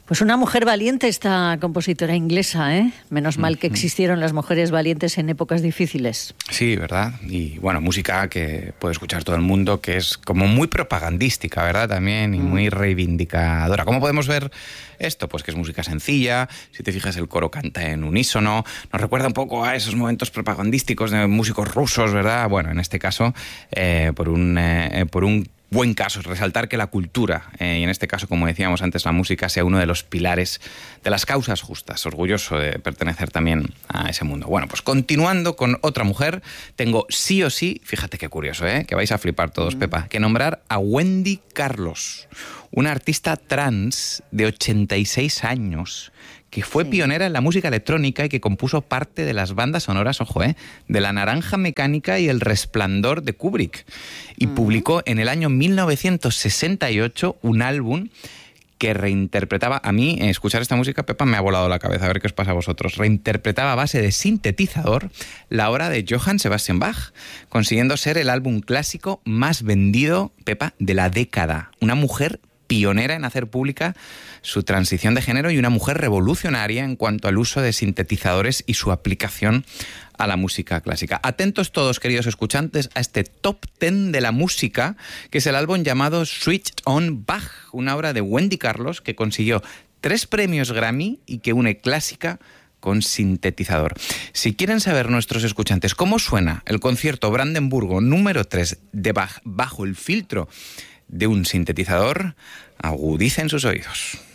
Pues una mujer valiente, esta compositora inglesa, ¿eh? Menos mal que existieron las mujeres valientes en épocas difíciles. Sí, ¿verdad? Y bueno, música que puede escuchar todo el mundo, que es como muy propagandística, ¿verdad? También, y muy reivindicadora. ¿Cómo podemos ver esto? Pues que es música sencilla, si te fijas el coro canta en unísono, nos recuerda un poco a esos momentos propagandísticos de músicos rusos, ¿verdad? Bueno, en este caso, por un buen caso es resaltar que la cultura, y en este caso, como decíamos antes, la música, sea uno de los pilares de las causas justas. Orgulloso de pertenecer también a ese mundo. Bueno, pues continuando con otra mujer, tengo sí o sí, fíjate qué curioso, que vais a flipar todos, Pepa, que nombrar a Wendy Carlos, una artista trans de 86 años, que fue pionera en la música electrónica y que compuso parte de las bandas sonoras, ojo, de La Naranja Mecánica y El Resplandor de Kubrick. Y publicó en el año 1968 un álbum que reinterpretaba, a mí, escuchar esta música, Pepa, me ha volado la cabeza, a ver qué os pasa a vosotros. Reinterpretaba a base de sintetizador la obra de Johann Sebastian Bach, consiguiendo ser el álbum clásico más vendido, Pepa, de la década. Una mujer pionera en hacer pública su transición de género y una mujer revolucionaria en cuanto al uso de sintetizadores y su aplicación a la música clásica. Atentos todos, queridos escuchantes, a este Top 10 de la música, que es el álbum llamado Switched on Bach, una obra de Wendy Carlos que consiguió 3 premios Grammy y que une clásica con sintetizador. Si quieren saber nuestros escuchantes cómo suena el concierto Brandenburgo número 3 de Bach bajo el filtro de un sintetizador, agudicen sus oídos.